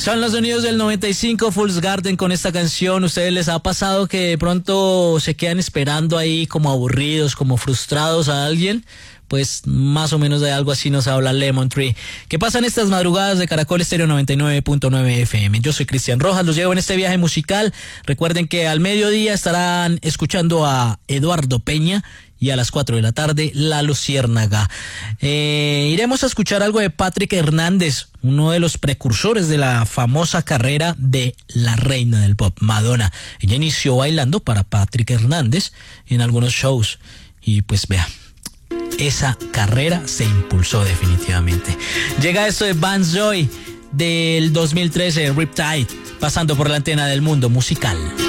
Son los sonidos del 95, Fools Garden con esta canción. ¿Ustedes les ha pasado que de pronto se quedan esperando ahí como aburridos, como frustrados a alguien? Pues más o menos de algo así nos habla Lemon Tree. ¿Qué pasa en estas madrugadas de Caracol Estéreo 99.9 FM? Yo soy Cristian Rojas, los llevo en este viaje musical. Recuerden que al mediodía estarán escuchando a Eduardo Peña y a las 4 de la tarde La Luciérnaga. Iremos a escuchar algo de Patrick Hernández, uno de los precursores de la famosa carrera de la reina del pop, Madonna. Ella inició bailando para Patrick Hernández en algunos shows y pues vea, esa carrera se impulsó definitivamente. Llega esto de Vance Joy del 2013, Riptide, pasando por la antena del mundo musical.